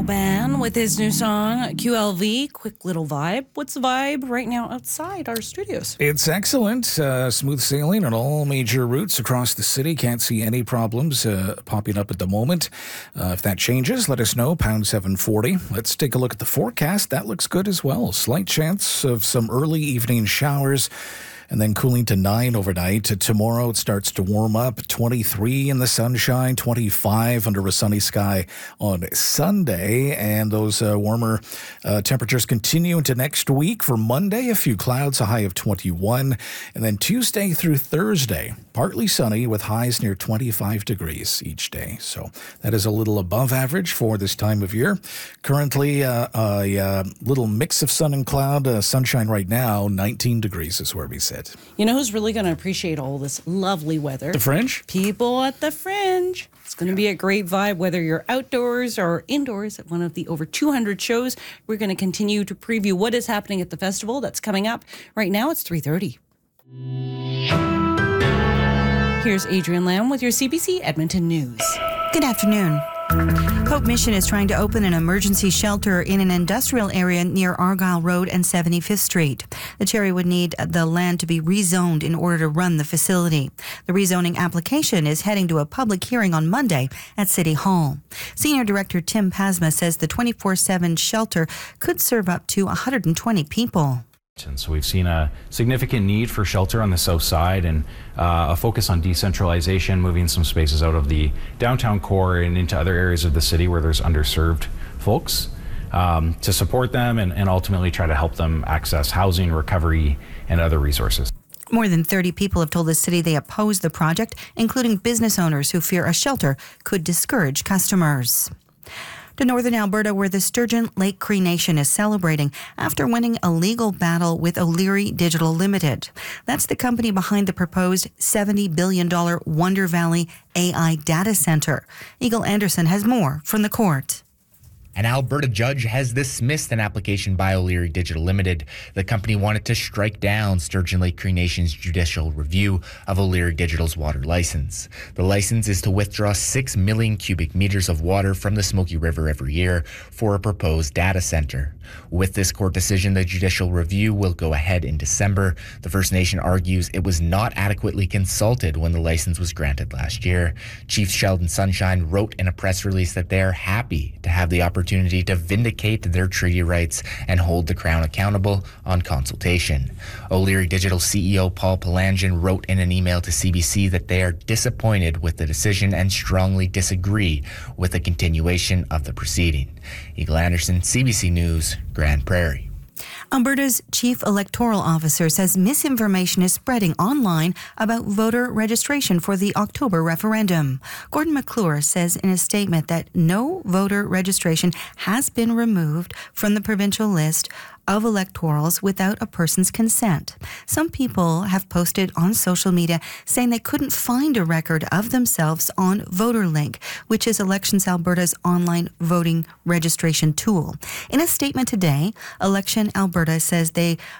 Ban with his new song, QLV, Quick Little Vibe. What's the vibe right now outside our studios? It's excellent. Smooth sailing on all major routes across the city. Can't see any problems popping up at the moment. If that changes, let us know. Pound 740. Let's take a look at the forecast. That looks good as well. Slight chance of some early evening showers, and then cooling to 9 overnight. Tomorrow it starts to warm up. 23 in the sunshine, 25 under a sunny sky on Sunday. And those warmer temperatures continue into next week. For Monday, a few clouds, a high of 21. And then Tuesday through Thursday, partly sunny with highs near 25 degrees each day. So that is a little above average for this time of year. Currently, a little mix of sun and cloud. Sunshine right now, 19 degrees is where we sit. You know who's really going to appreciate all this lovely weather? The Fringe? People at the Fringe. It's going to be a great vibe, whether you're outdoors or indoors at one of the over 200 shows. We're going to continue to preview what is happening at the festival that's coming up. Right now, it's 3:30. Here's Adrienne Lamb with your CBC Edmonton News. Good afternoon. Hope Mission is trying to open an emergency shelter in an industrial area near Argyle Road and 75th Street. The Cherry would need the land to be rezoned in order to run the facility. The rezoning application is heading to a public hearing on Monday at City Hall. Senior Director Tim Pasma says the 24/7 shelter could serve up to 120 people. And so we've seen a significant need for shelter on the south side and a focus on decentralization, moving some spaces out of the downtown core and into other areas of the city where there's underserved folks to support them and ultimately try to help them access housing, recovery, and other resources. More than 30 people have told the city they oppose the project, including business owners who fear a shelter could discourage customers. To northern Alberta, where the Sturgeon Lake Cree Nation is celebrating after winning a legal battle with O'Leary Digital Limited. That's the company behind the proposed $70 billion Wonder Valley AI data center. Eagle Anderson has more from the court. An Alberta judge has dismissed an application by O'Leary Digital Limited. The company wanted to strike down Sturgeon Lake Cree Nation's judicial review of O'Leary Digital's water license. The license is to withdraw 6 million cubic meters of water from the Smoky River every year for a proposed data center. With this court decision, the judicial review will go ahead in December. The First Nation argues it was not adequately consulted when the license was granted last year. Chief Sheldon Sunshine wrote in a press release that they're happy to have the opportunity to vindicate their treaty rights and hold the Crown accountable on consultation. O'Leary Digital CEO Paul Palangin wrote in an email to CBC that they are disappointed with the decision and strongly disagree with the continuation of the proceeding. Eagle Anderson, CBC News, Grand Prairie. Alberta's chief electoral officer says misinformation is spreading online about voter registration for the October referendum. Gordon McClure says in a statement that no voter registration has been removed from the provincial list of electorals without a person's consent. Some people have posted on social media saying they couldn't find a record of themselves on VoterLink, which is Elections Alberta's online voting registration tool. In a statement today, Election Alberta says they